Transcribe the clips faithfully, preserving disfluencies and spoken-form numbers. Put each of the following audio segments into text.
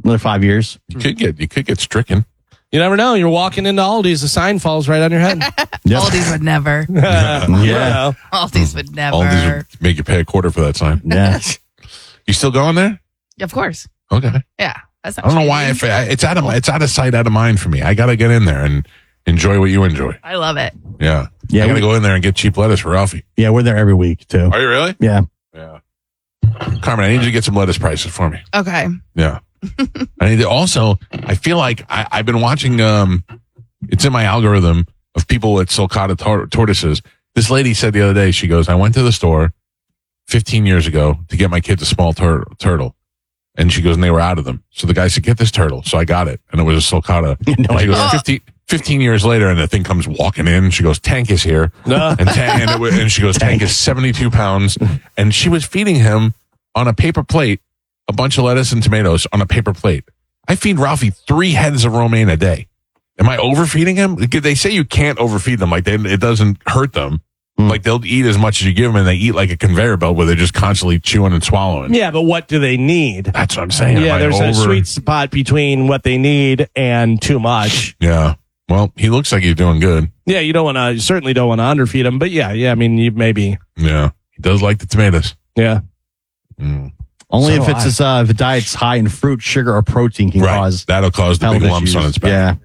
Another five years. You could get you could get stricken. You never know. You're walking into Aldi's, the sign falls right on your head. Yep. Aldi's would never. Yeah. Aldi's would never. All these would make you pay a quarter for that sign. Yeah. You still going there? Of course. Okay. Yeah. That's not I don't know why changing. I, it's out of it's out of sight, out of mind for me. I got to get in there and enjoy what you enjoy. I love it. Yeah. Yeah, I got to we- go in there and get cheap lettuce for Ralphie. Yeah, we're there every week, too. Are you really? Yeah. Yeah. Carmen, I need you to get some lettuce prices for me. Okay. Yeah. I need to also, I feel like I, I've been watching, um, it's in my algorithm of people with sulcata tor- tortoises. This lady said the other day, she goes, I went to the store fifteen years ago to get my kids a small tur- turtle. And she goes, and they were out of them. So the guy said, get this turtle. So I got it. And it was a sulcata. No, And she goes, Oh. fifteen, fifteen years later, and the thing comes walking in. She goes, Tank is here. No. And, Tank, and, it was, and she goes, Tank is seventy-two pounds. And she was feeding him on a paper plate, a bunch of lettuce and tomatoes on a paper plate. I feed Ralphie three heads of romaine a day. Am I overfeeding him? They say you can't overfeed them. Like they, it doesn't hurt them. Mm. Like they'll eat as much as you give them, and they eat like a conveyor belt where they're just constantly chewing and swallowing. Yeah, but what do they need? That's what I'm saying. Yeah, Am I there's a over- sweet spot between what they need and too much. Yeah. Well, he looks like he's doing good. Yeah, you don't want to, you certainly don't want to underfeed them, but yeah, yeah, I mean, you maybe, Yeah. He does like the tomatoes. yeah. Mm. Only So if it's I- uh, if a diet's high in fruit, sugar, or protein can Right. cause That'll cause the health big lumps issues. on its back. Yeah.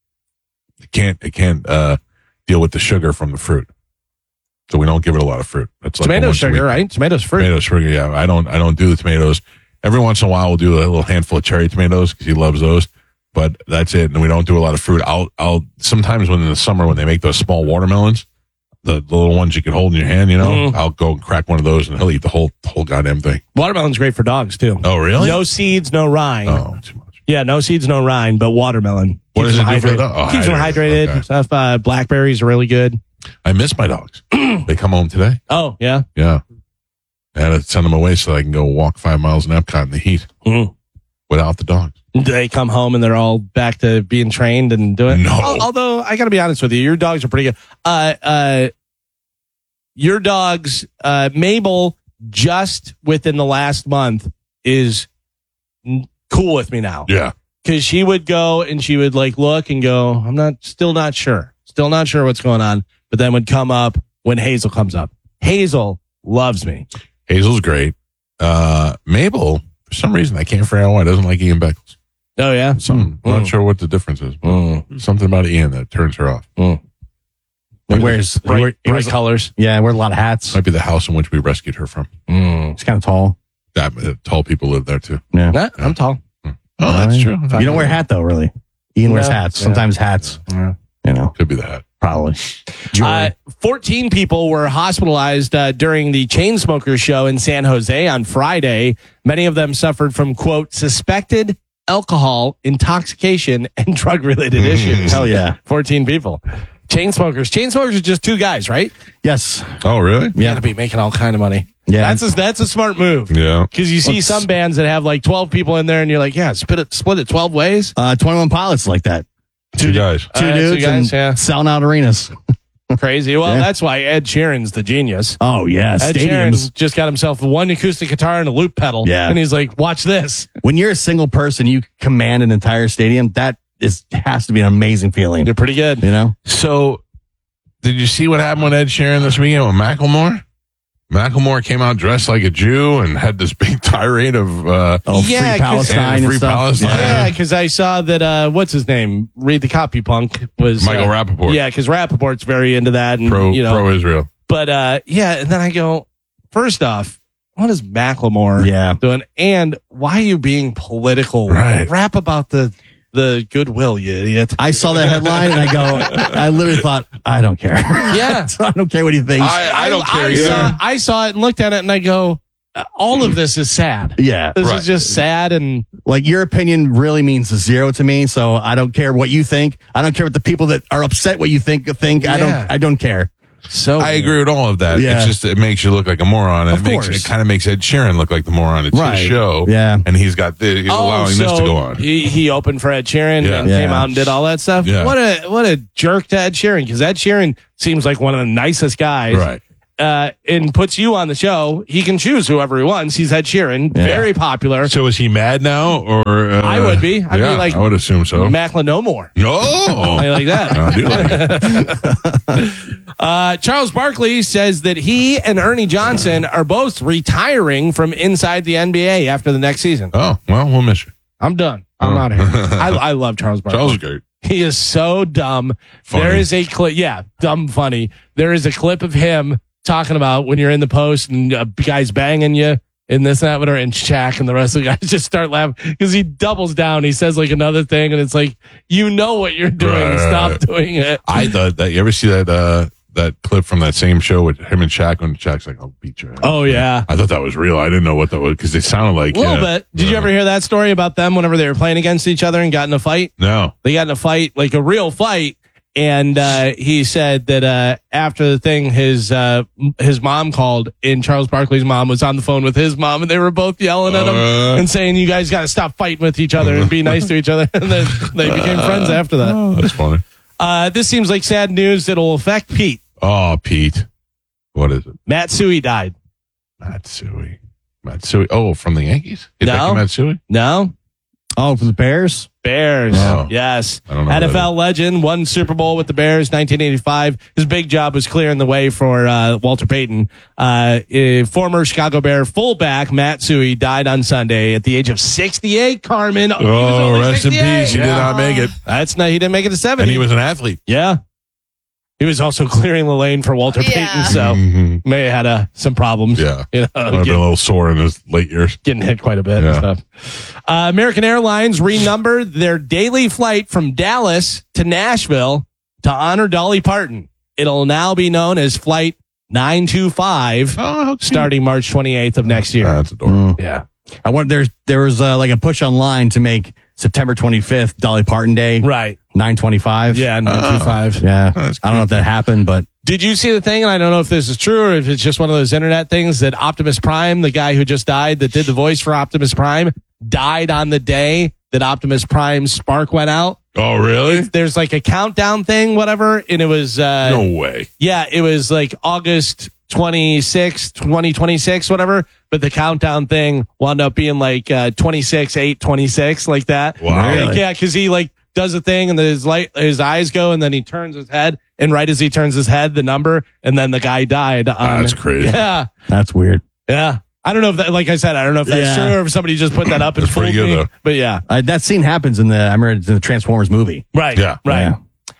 It can't, it can't, uh, deal with the sugar from the fruit. So we don't give it a lot of fruit. That's like Tomato once a sugar, week. right? Tomatoes fruit. Tomato sugar, yeah. I don't, I don't do the tomatoes. Every once in a while, we'll do a little handful of cherry tomatoes because he loves those. But that's it. And we don't do a lot of fruit. I'll, I'll sometimes when in the summer when they make those small watermelons, the, the little ones you can hold in your hand, you know, Mhm. I'll go and crack one of those and he'll eat the whole, whole goddamn thing. Watermelon's great for dogs, too. Oh, really? No seeds, no rind. Oh, too much. Yeah, no seeds, no rind, but watermelon. What Keeps does them it do for hydrated. the dog? Oh, Keeps them hydrated. hydrated. Okay. Stuff. Uh, blackberries are really good. I miss my dogs. They come home today. Oh, yeah. Yeah. I had to send them away so I can go walk five miles in Epcot in the heat Mhm. without the dogs. They come home and they're all back to being trained and doing. No. Al- Although I got to be honest with you, your dogs are pretty good. Uh, uh, your dogs, uh, Mabel, just within the last month is n- cool with me now Yeah. because she would go and she would like look and go, I'm not, still not sure, still not sure what's going on. But then would come up when Hazel comes up. Hazel loves me. Hazel's great. Uh, Mabel, for some reason, I can't figure out why doesn't like Ian Beckles. Oh yeah. Some, I'm not sure what the difference is. But Mm. something about Ian that turns her off. Mm. He wears, he Bright, wear- he bright wears- colors. yeah, wears a lot of hats. Might be the house in which we rescued her from. Mm. He's kind of tall. That uh, tall people live there too. Yeah. Nah, I'm tall. Oh, that's true. You don't wear a hat, though, really. Ian wears No. hats. Yeah. Sometimes hats. Yeah. You know, Could be the hat. probably. Uh, fourteen people were hospitalized uh, during the Chainsmokers show in San Jose on Friday. Many of them suffered from, quote, suspected alcohol, intoxication, and drug-related issues. Hell yeah. fourteen people. Chainsmokers. Chainsmokers are just two guys, right? Yes. Oh, really? You got to be making all kind of money. Yeah. That's a, that's a smart move. Yeah. Because you see Let's- some bands that have like twelve people in there, and you're like, yeah, split it, split it twelve ways. Uh, twenty-one Pilots like that. Two guys. Two Uh, two dudes guys, and yeah. selling out arenas. Crazy. Well, Yeah. that's why Ed Sheeran's the genius. Oh, yeah. Ed Stadiums. Sheeran just got himself one acoustic guitar and a loop pedal. Yeah. And he's like, watch this. When you're a single person, you command an entire stadium. That is has to be an amazing feeling. You're pretty good. You know? So, did you see what happened with Ed Sheeran this weekend with Macklemore? Macklemore came out dressed like a Jew and had this big tirade of uh, Oh, Yeah, free 'cause- Palestine and and free stuff. Palestine. Yeah, because I saw that, uh, what's his name? Read the Copy Punk was Michael uh, Rappaport. Yeah, because Rappaport's very into that. And, pro you know, pro Israel. but uh, yeah, and then I go, first off, what is Macklemore Yeah. doing? And why are you being political? Right. Rap about the, the goodwill, you idiot. I saw that headline and I go, I literally thought, I don't care. Yeah. I don't care what he thinks. I, I don't care I either. saw, I saw it and looked at it and I go, all of this is sad. yeah. This Right. is just sad and Like your opinion really means zero to me. So I don't care what you think. I don't care what the people that are upset what you think think. I Yeah. don't, I don't care. so. I agree with all of that. Yeah. It's just it makes you look like a moron. And Of it makes course. it kind of makes Ed Sheeran look like the moron. It's Right. his show. Yeah. And he's got the, he's allowing this to go on. He, he opened for Ed Sheeran Yeah. and Yeah. came out and did all that stuff. Yeah. What a what a jerk to Ed Sheeran because Ed Sheeran seems like one of the nicest guys. Right. uh, and puts you on the show, he can choose whoever he wants. He's Ed Sheeran, Yeah. very popular. So is he mad now, or uh, I would be. I'd be yeah, like- I would assume so. Mackla no more. No, I like that. I do like it. Uh, Charles Barkley says that he and Ernie Johnson are both retiring from inside the N B A after the next season. Oh well, we'll miss you. I'm done. I'm Oh. out of here. I, I love Charles Barkley. Charles is great. He is so dumb. Funny. There is a clip. Yeah, dumb funny. There is a clip of him talking about when you're in the post and a guy's banging you and this and that, whatever, and Shaq and the rest of the guys just start laughing because he doubles down. He says like another thing, and it's like, you know what you're doing. Right, right, Stop right. doing it. I thought that you ever see that uh, that clip from that same show with him and Shaq when Shaq's like, "I'll beat your ass." Oh yeah. I thought that was real. I didn't know what that was because they sounded like A little yeah. bit. Did you ever hear that story about them whenever they were playing against each other and got in a fight? No. They got in a fight, like a real fight. And uh, he said that uh, after the thing, his uh, m- his mom called, and Charles Barkley's mom was on the phone with his mom, and they were both yelling at him Uh. and saying, "You guys got to stop fighting with each other and be nice to each other." And then they became friends after that. Oh, that's funny. Uh, this seems like sad news that'll affect Pete. Oh, Pete. What is it? Matsui died. Matsui. Matsui. Oh, from the Yankees? Hideki No. Matsui? No? Oh, for the Bears? Bears. Oh. Yes. I don't know N F who that L legend, won Super Bowl with the Bears, nineteen eighty-five. His big job was clearing the way for uh, Walter Payton. Uh, uh, former Chicago Bear fullback Matsui died on Sunday at the age of sixty-eight, Carmen. He was Oh, only rest in sixty-eight. peace. He did Yeah. not make it. That's not, he didn't make it to seventy. And he was an athlete. yeah. He was also clearing the lane for Walter Yeah. Payton, so Mhm. may have had uh, some problems. Yeah. You know, Might have been a getting, little sore in his late years. getting hit quite a bit and Yeah. stuff. Uh, American Airlines renumbered their daily flight from Dallas to Nashville to honor Dolly Parton. It'll now be known as Flight nine two five, Oh, how cute. starting March twenty-eighth of next year. That's adorable. Yeah. I wonder, there's, there was uh, like a push online to make September twenty-fifth Dolly Parton Day, Right. nine twenty-five. Yeah, nine two five. Yeah. That's I don't know if that happened, but Did you see the thing? And I don't know if this is true or if it's just one of those internet things that Optimus Prime, the guy who just died that did the voice for Optimus Prime, died on the day that Optimus Prime's spark went out. Oh, really? There's like a countdown thing, whatever. And it was, uh, No way. yeah, it was like August twenty-sixth, twenty twenty-six, whatever. But the countdown thing wound up being like, uh, twenty-six, eight, twenty-six, like that. Wow. Like, yeah, cause he like does a thing and then his light, his eyes go and then he turns his head. And right as he turns his head, the number, and then the guy died. On, That's crazy. Yeah. that's weird. Yeah. I don't know if that, like I said, I don't know if that's Yeah. true or if somebody just put that up and That's pretty fooled good, me. though. But yeah. Uh, that scene happens in the, I remember it's in the Transformers movie. Right. Yeah. Right. Yeah.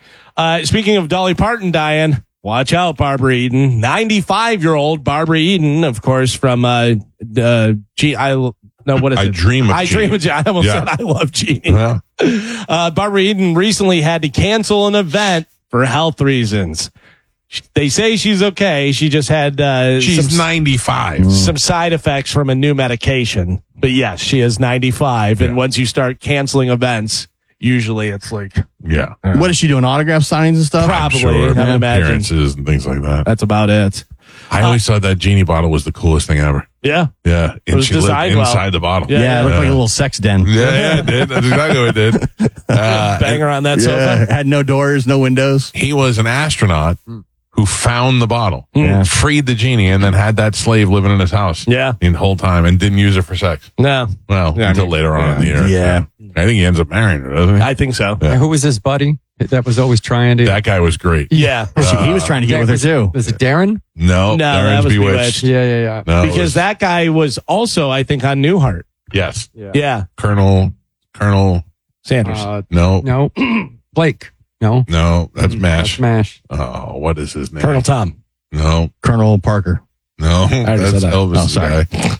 Uh, speaking of Dolly Parton dying, watch out, Barbara Eden. ninety-five year old Barbara Eden, of course, from, uh, uh, G, I, no, what is I it? dream of I Genie. dream of Genie. I almost Yeah. said I love Genie. Yeah. Uh, Barbara Eden recently had to cancel an event for health reasons. They say she's okay. She just had, uh, She's some, ninety-five. some side effects from a new medication. But yes, she is ninety-five. And Yeah. once you start canceling events, usually it's like, Yeah. What is she doing? Autograph signings and stuff? Probably. Sure. I imagine. Appearances and things like that. that's about it. I always thought that genie bottle was the coolest thing ever. Yeah. Yeah. And was she lived designed well. inside the bottle. Yeah. Yeah, it looked like a little sex den. Yeah, yeah, it did. That's exactly what it did. Uh, Bang her on that Yeah, sofa. had no doors, no windows. he was an astronaut who found the bottle, Yeah. freed the genie, and then had that slave living in his house Yeah. the whole time and didn't use it for sex. No, Well, Yeah, I until mean, later on in the year. Yeah. I think he ends up marrying her, doesn't he? I think so. Yeah. And who was his buddy that was always trying to? That guy was great. Yeah. She- he was trying to get with her too. Was it Darren? No, No, Darren's that was bewitched. Bewitched. Yeah, yeah, yeah. No, it Because was- that guy was also, I think, on Newhart. yes, Yeah. Colonel, Colonel, Sanders. Uh, no, no, Blake. No, no, that's That's Mash. Mash. Oh, what is his name? Colonel Tom. No, Colonel Parker. no, already that's said that. Elvis' Oh, sorry. guy.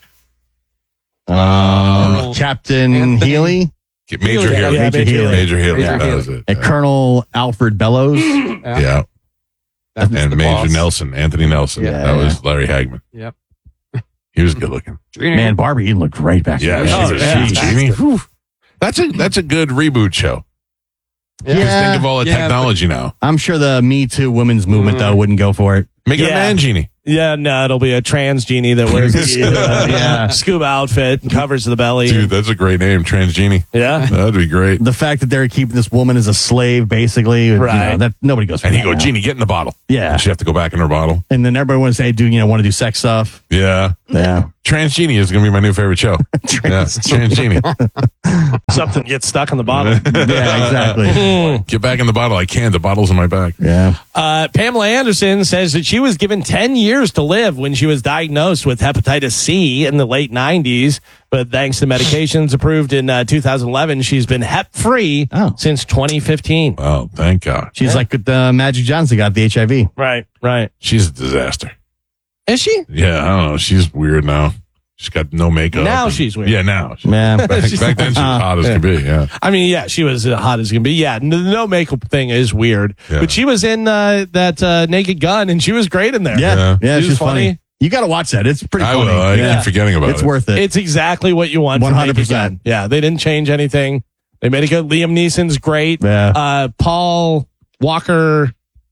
Um, Colonel Captain Anthony. Healy Major Yeah, Healy. yeah, Major Major Healy. Major Healy. Major That Healy. was it. and Yeah. Colonel Alfred Bellows. Yeah. Yeah. That was And the Major boss. Nelson, Anthony Nelson. Yeah. That was Larry Hagman. Yep. He was good looking. Man, Barbie Eden looked great back Yeah, then. she Oh, was yeah. she- Genie. Whew. That's a that's a good reboot show. Yeah. Just think of all the Yeah, technology now. I'm sure the Me Too women's movement, Mm. though, wouldn't go for it. Make it a Yeah. man genie. Yeah, no, it'll be a trans genie that wears the uh, yeah. scuba outfit and covers the belly. Dude, that's a great name, Trans Genie. Yeah. That'd be great. The fact that they're keeping this woman as a slave, basically, you Right. know, that nobody goes for And that he go, now. Genie, get in the bottle. Yeah. And she have to go back in her bottle. And then everybody wants to say, do you know, want to do sex stuff? Yeah. Yeah. Trans Genie is going to be my new favorite show. yeah, Trans Genie. Something gets stuck in the bottle. Yeah, exactly. Get back in the bottle. I can. The bottle's in my bag. Yeah. Uh, Pamela Anderson says that she was given ten years to live when she was diagnosed with hepatitis C in the late nineties. But thanks to medications approved in uh, two thousand eleven, she's been hep-free Oh. since twenty fifteen. Oh, thank God. She's like uh, Magic Johnson got the H I V. Right, right. She's a disaster. Is she? Yeah, I don't know. She's weird now. She's got no makeup. Now and- she's weird. Yeah, now. Yeah. Back, back then, she was hot as could be. Yeah. I mean, yeah, she was uh, hot as can be. Yeah, the no makeup thing is weird. Yeah. But she was in uh, that uh, Naked Gun, and she was great in there. Yeah. Yeah. Yeah. She was She's funny. funny. You got to watch that. It's pretty I funny. will. I yeah. keep forgetting about It's it. worth it. It's exactly what you want from one hundred Naked percent. Gun. Yeah, they didn't change anything. They made it good. Liam Neeson's great. Yeah. Uh, Paul Walker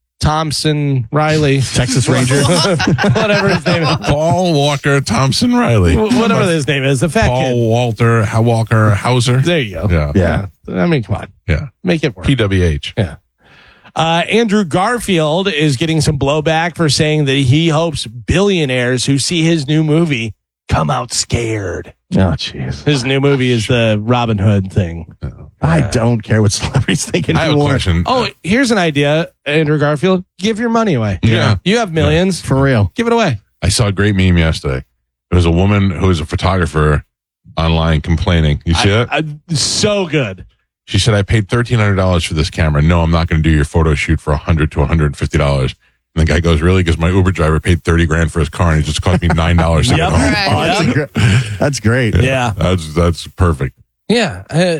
Thompson Riley. Texas Ranger. Whatever his name is. Paul Walker Thompson Riley. Wh- Whatever his name is. The fat Paul kid. Walter How Walker Hauser. There you go. Yeah. Yeah. I mean, come on. Yeah. Make it work. P W H. Yeah. Uh, Andrew Garfield is getting some blowback for saying that he hopes billionaires who see his new movie come out scared. Oh, jeez. His new movie is the Robin Hood thing. I don't care what celebrities think I have a anymore. question. Oh, here's an idea, Andrew Garfield. Give your money away. Yeah. You have millions. For real. Give it away. I saw a great meme yesterday. There was a woman who was a photographer online complaining. You see that? I, I, so good. She said, I paid thirteen hundred dollars for this camera. No, I'm not going to do your photo shoot for one hundred to one hundred fifty dollars. And the guy goes, really? Because my Uber driver paid thirty grand for his car and it just cost me nine dollars to Yep. get home. Right. Oh, that's, a gr- that's great. Yeah. That's, that's perfect. Yeah. Uh,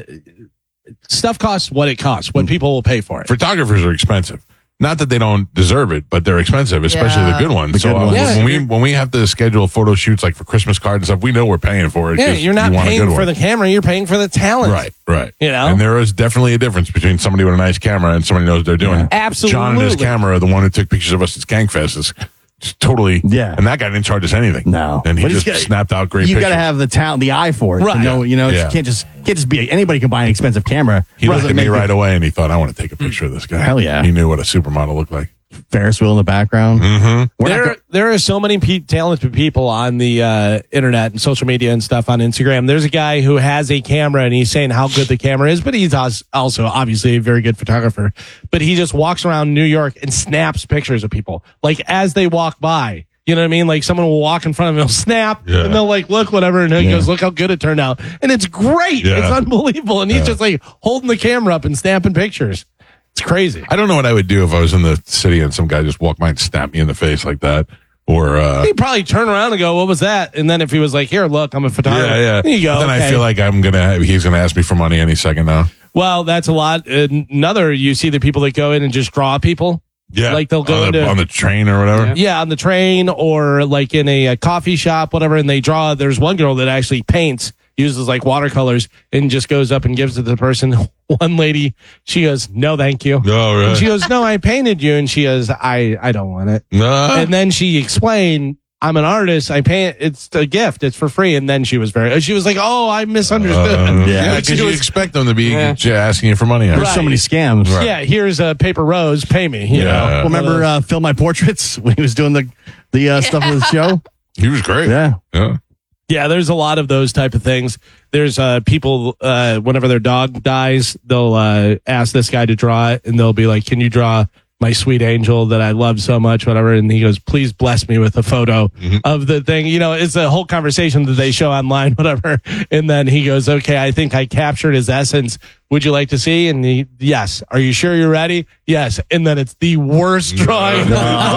stuff costs what it costs, what people will pay for it. Photographers are expensive. Not that they don't deserve it, but they're expensive, especially Yeah. the good ones. The so good uh, ones. Yeah. when we when we have to schedule photo shoots like for Christmas cards and stuff, we know we're paying for it. Yeah, 'cause you're not you want a paying good for one. the camera, you're paying for the talent. Right, right. You know? And there is definitely a difference between somebody with a nice camera and somebody who knows what they're doing. Absolutely. John and his camera, the one who took pictures of us at Skankfest, is just totally. Yeah. And that guy didn't charge us anything. No. And he But he's just got- snapped out great You pictures. got to have the talent, the eye for it. Right. To know, you know, Yeah. you can't just can't just be anybody can buy an expensive camera. He looked Doesn't at me make right it- away and he thought, I want to take a picture of this guy. Hell yeah. He knew what a supermodel looked like. Ferris wheel in the background. Mm-hmm. We're not There, go- there are so many pe- talented people on the uh, internet and social media and stuff on Instagram. There's a guy who has a camera and he's saying how good the camera is, but he's als- also obviously a very good photographer. But he just walks around New York and snaps pictures of people, like as they walk by. You know what I mean? Like someone will walk in front of him, he'll snap, Yeah. and they'll like look whatever, and he Yeah. goes, "Look how good it turned out," and it's great. Yeah. It's unbelievable, and he's Yeah. just like holding the camera up and snapping pictures. It's crazy. I don't know what I would do if I was in the city and some guy just walked by and snapped me in the face like that. Or, uh, He'd probably turn around and go, "What was that?" And then if he was like, "Here, look, I'm a photographer," yeah, yeah. there you go. Then I okay. feel like I'm going to, he's going to ask me for money any second now. Well, that's a lot. Another, you see the people that go in and just draw people. Yeah. Like they'll go on the, into- on the train or whatever. Yeah, on the train or like in a, a coffee shop, whatever. And they draw. There's one girl that actually paints, uses like watercolors, and just goes up and gives it to the person. One lady, she goes, "No, thank you." No, And she really? goes, "No, I painted you." And she goes, "I, I don't want it." No. And then she explained, "I'm an artist. I paint. It's a gift. It's for free." And then she was very, she was like, "Oh, I misunderstood." Uh, Yeah. yeah, because She you was- expect them to be Yeah. j- asking you for money. There's Right. so many scams. Right. Yeah, here's a paper rose. Pay me. You Yeah. know. Well, remember uh, Fill My Portraits when he was doing the the uh, stuff with the show? He was great. Yeah. Yeah. Yeah, there's a lot of those type of things. There's uh, people, uh, whenever their dog dies, they'll uh, ask this guy to draw it, and they'll be like, "Can you draw my sweet angel that I love so much?" Whatever. And he goes, "Please bless me with a photo of the thing." You know, it's a whole conversation that they show online, whatever. And then he goes, "Okay, I think I captured his essence. Would you like to see?" And he, "Yes." "Are you sure you're ready?" "Yes." And then it's the worst drawing. of the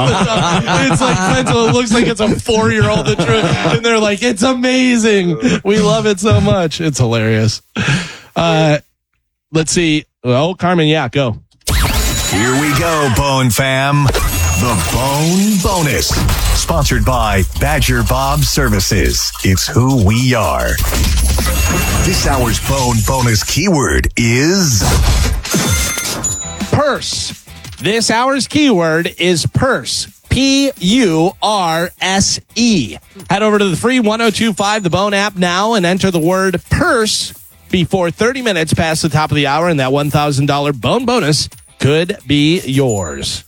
dog. It's like pencil. It looks like it's a four year old that drew it. And they're like, "It's amazing. We love it so much." It's hilarious. Uh, let's see. Oh, Carmen, yeah, go. Here we go, Bone Fam. The Bone Bonus. Sponsored by Badger Bob Services. It's who we are. This hour's Bone Bonus keyword is Purse. This hour's keyword is purse. P U R S E. Head over to the free one oh two five The Bone app now and enter the word purse before thirty minutes past the top of the hour, and that one thousand dollars Bone bonus could be yours.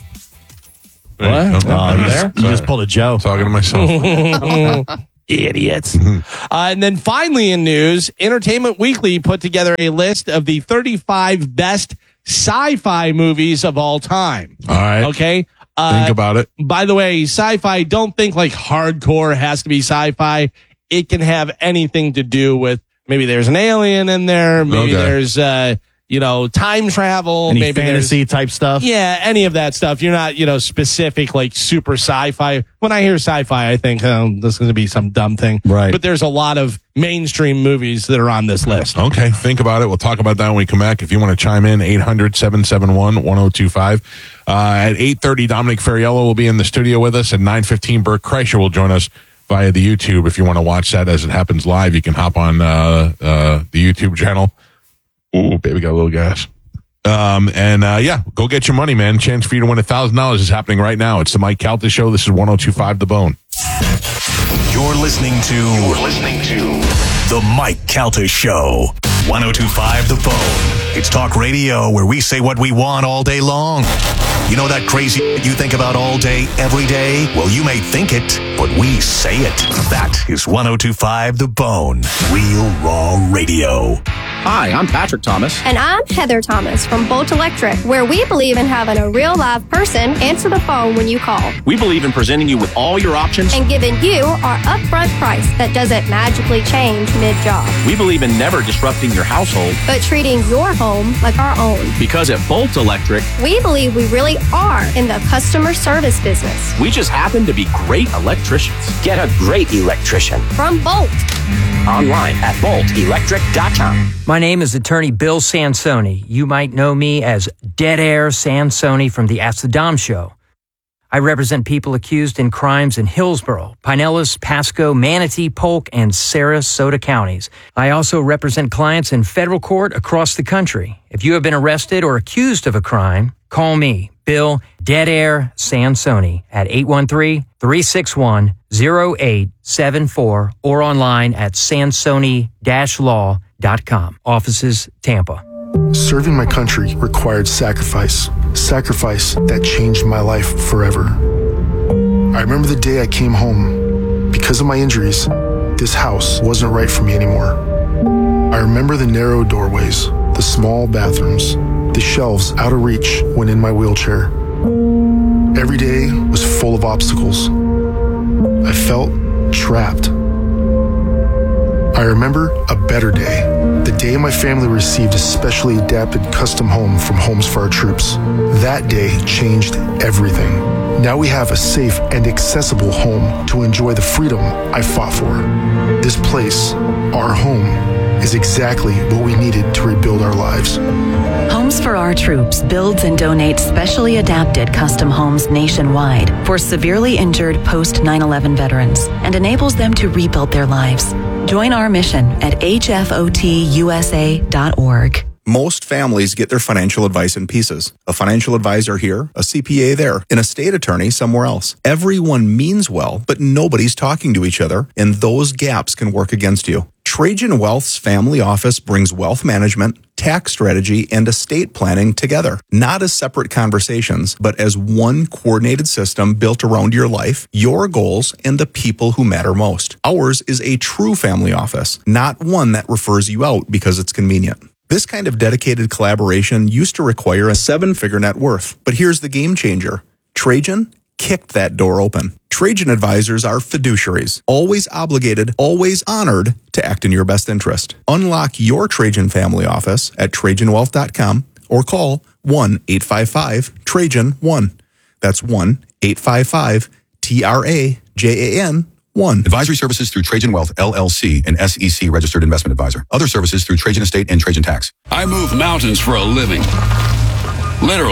What? Oh, Oh, you, there? just, you just pulled a Joe. Talking to myself. Idiots. uh, and then finally in news, Entertainment Weekly put together a list of the thirty-five best sci-fi movies of all time. All right. Okay. Uh, Think about it. By the way, sci-fi, don't think like hardcore has to be sci-fi. It can have anything to do with maybe there's an alien in there. Maybe Okay. there's, uh, you know, time travel. Any maybe there's- fantasy type stuff? Yeah, any of that stuff. You're not, you know, specific, like super sci-fi. When I hear sci-fi, I think, oh, this is going to be some dumb thing. Right. But there's a lot of mainstream movies that are on this list. Okay, think about it. We'll talk about that when we come back. If you want to chime in, eight hundred, seven seven one, one oh two five. Uh, at eight thirty, Dominic Ferriello will be in the studio with us. At nine fifteen, Bert Kreischer will join us via the YouTube. If you want to watch that as it happens live, you can hop on uh, uh, the YouTube channel. Ooh, baby, got a little gas. Um, and uh, yeah, go get your money, man. Chance for you to win one thousand dollars is happening right now. It's the Mike Calta Show. This is one oh two five The Bone. You're listening to You're listening to The Mike Calta Show. one oh two five The Bone. It's talk radio where we say what we want all day long. You know that crazy you think about all day, every day? Well, you may think it, but we say it. That is one oh two five The Bone. Real raw radio. Hi, I'm Patrick Thomas. And I'm Heather Thomas from Bolt Electric, where we believe in having a real live person answer the phone when you call We believe in presenting you with all your options. and giving you our upfront price that doesn't magically change mid-job, We believe in never disrupting your household but treating your home like our own. because at Bolt Electric, We believe we really are in the customer service business. we just happen to be great electricians. Get a great electrician From Bolt. online at bolt electric dot com. My name is attorney Bill Sansoni. You might know me as Dead Air Sansoni from the Ask the Dom Show. I represent people accused in crimes in Hillsborough, Pinellas, Pasco, Manatee, Polk, and Sarasota counties. I also represent clients in federal court across the country. If you have been arrested or accused of a crime, call me, Bill Dead Air Sansoni, at eight one three, three six one, zero eight seven four or online at sansoni dash law dot com. Offices, Tampa. Serving my country required sacrifice. Sacrifice that changed my life forever. I remember the day I came home. Because of my injuries, this house wasn't right for me anymore. I remember the narrow doorways, the small bathrooms, the shelves out of reach when in my wheelchair. Every day was full of obstacles. I felt trapped. I remember a better day, the day my family received a specially adapted custom home from Homes for Our Troops. That day changed everything. Now we have a safe and accessible home to enjoy the freedom I fought for. This place, our home, is exactly what we needed to rebuild our lives. Homes for Our Troops builds and donates specially adapted custom homes nationwide for severely injured post nine eleven veterans and enables them to rebuild their lives. Join our mission at H F O T U S A dot org. Most families get their financial advice in pieces. A financial advisor here, a C P A there, an estate attorney somewhere else. Everyone means well, but nobody's talking to each other, and those gaps can work against you. Trajan Wealth's family office brings wealth management, tax strategy, and estate planning together, not as separate conversations, but as one coordinated system built around your life, your goals, and the people who matter most. Ours is a true family office, not one that refers you out because it's convenient. This kind of dedicated collaboration used to require a seven-figure net worth, but here's the game changer. Trajan kicked that door open. Trajan advisors are fiduciaries, always obligated, always honored to act in your best interest. Unlock your Trajan family office at trajan wealth dot com or call one eight five five Trajan one. That's one eight five five T R A J A N one. Advisory services through Trajan Wealth, L L C, an S E C registered investment advisor. Other services through Trajan Estate and Trajan Tax. I move mountains for a living. Literally.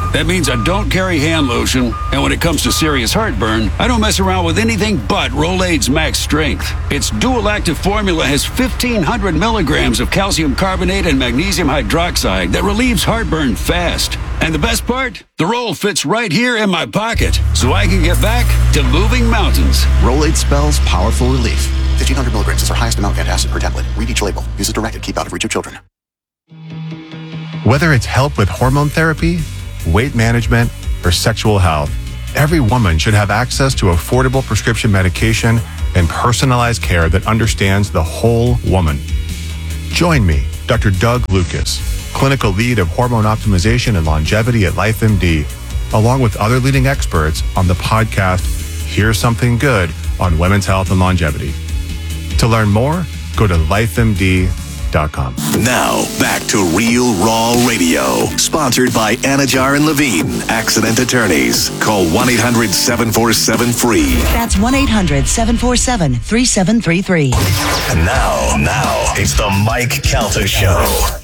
That means I don't carry hand lotion, and when it comes to serious heartburn, I don't mess around with anything but Rolaids Max Strength. Its dual-active formula has fifteen hundred milligrams of calcium carbonate and magnesium hydroxide that relieves heartburn fast. And the best part? The roll fits right here in my pocket, so I can get back to moving mountains. Rolaids spells powerful relief. fifteen hundred milligrams is our highest amount of antacid per tablet. Read each label. Use as directed. Keep out of reach of children. Whether it's help with hormone therapy, weight management, or sexual health, every woman should have access to affordable prescription medication and personalized care that understands the whole woman. Join me, Doctor Doug Lucas, clinical lead of hormone optimization and longevity at LifeMD, along with other leading experts on the podcast, Here's Something Good on Women's Health and Longevity. To learn more, go to life M D dot com. Now, back to Real Raw Radio. Sponsored by Anajar and Levine, Accident Attorneys. Call one eight hundred seven four seven free. That's one eight hundred seven four seven three seven three three. And now, now, it's the Mike Calta Show.